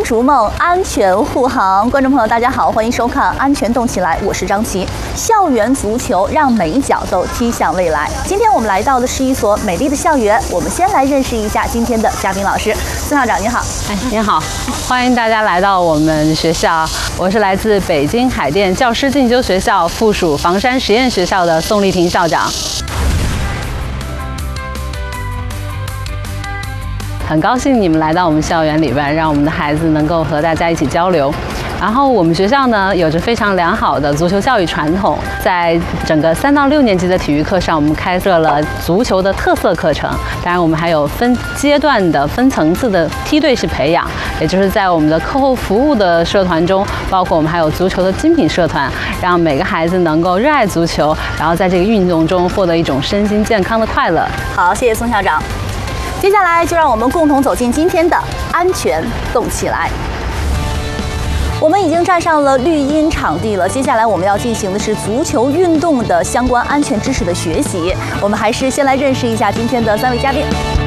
逐梦，安全护航。观众朋友，大家好，欢迎收看《安全动起来》，我是张琪。校园足球让每一脚都踢向未来。今天我们来到的是一所美丽的校园，我们先来认识一下今天的嘉宾老师。孙校长您好。 您好，欢迎大家来到我们学校。我是来自北京海淀教师进修学校附属房山实验学校的宋丽婷校长。很高兴你们来到我们校园里边，让我们的孩子能够和大家一起交流。然后我们学校呢有着非常良好的足球教育传统，在整个3到6年级的体育课上，我们开设了足球的特色课程。当然，我们还有分阶段的、分层次的梯队式培养，也就是在我们的课后服务的社团中，包括我们还有足球的精品社团，让每个孩子能够热爱足球，然后在这个运动中获得一种身心健康的快乐。 好，谢谢宋校长。接下来就让我们共同走进今天的安全动起来。我们已经站上了绿茵场地了，接下来我们要进行的是足球运动的相关安全知识的学习。我们还是先来认识一下今天的3位嘉宾。